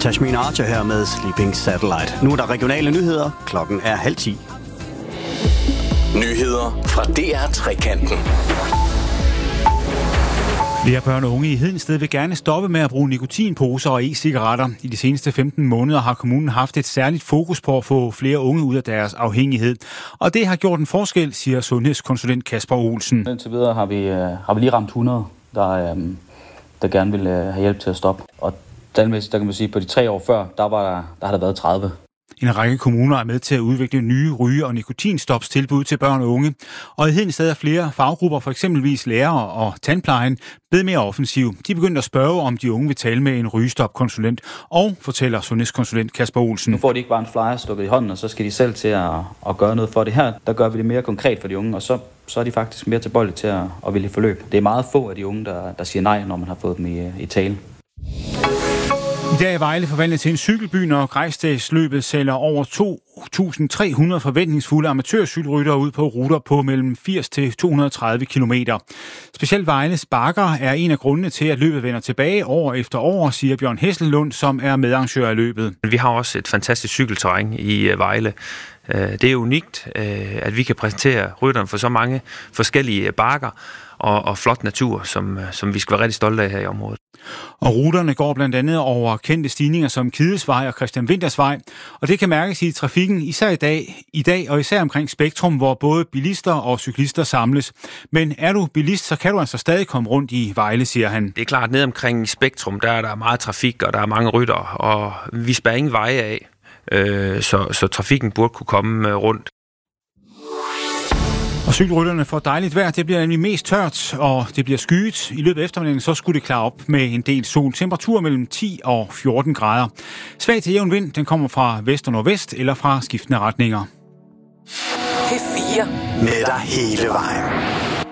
Tashmin Archer her med Sleeping Satellite. Nu er der regionale nyheder. Klokken er 9:30. Nyheder fra DR Trekanten. Flere børn og unge i Hedensted vil gerne stoppe med at bruge nikotinposer og e-cigaretter. I de seneste 15 måneder har kommunen haft et særligt fokus på at få flere unge ud af deres afhængighed. Og det har gjort en forskel, siger sundhedskonsulent Kasper Olsen. Indtil videre har vi lige ramt 100, der gerne vil have hjælp til at stoppe. Og der kan man sige, at på de 3 år før, der har der været 30. En række kommuner er med til at udvikle nye ryge- og nikotinstopstilbud til børn og unge. Og i Hedensted er flere faggrupper, for eksempelvis lærere og tandplejen, blevet mere offensiv. De begyndte at spørge, om de unge vil tale med en rygestopkonsulent, og fortæller sundhedskonsulent Kasper Olsen. Nu får de ikke bare en flyer stukket i hånden, og så skal de selv til at gøre noget for det her. Der gør vi det mere konkret for de unge, og så er de faktisk mere tilbøjelige til at ville forløb. Det er meget få af de unge, der siger nej, når man har fået dem i tale. I dag er Vejle forvandlet til en cykelby, når Grejsdagsløbet sælger over 2.300 forventningsfulde amatørcykelryttere ud på ruter på mellem 80 til 230 kilometer. Specielt Vejles bakker er en af grundene til, at løbet vender tilbage år efter år, siger Bjørn Hesselund, som er medarrangør af løbet. Vi har også et fantastisk cykelterræn i Vejle. Det er unikt, at vi kan præsentere rytterne for så mange forskellige bakker og flot natur, som vi skal være rigtig stolte af her i området. Og ruterne går blandt andet over kendte stigninger som Kidesvej og Christian Winthers Vej, og det kan mærkes i trafikken især i dag og især omkring Spektrum, hvor både bilister og cyklister samles. Men er du bilist, så kan du altså stadig komme rundt i Vejle, siger han. Det er klart, ned omkring Spektrum, der er der meget trafik, og der er mange ryttere, og vi spærrer ingen veje af, så trafikken burde kunne komme rundt. Og cykelrytterne får dejligt vejr. Det bliver nemlig mest tørt, og det bliver skyet. I løbet af eftermiddagen så skulle det klare op med en del sol. Temperatur mellem 10 og 14 grader. Svag til jævn vind, den kommer fra vest og nordvest eller fra skiftende retninger. P4 med dig hele vejen.